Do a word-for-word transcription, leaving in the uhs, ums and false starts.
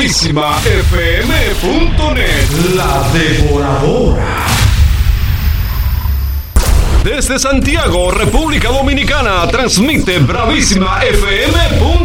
bravísima f m punto net. La Devoradora. Desde Santiago, República Dominicana, transmite bravísima f m punto net.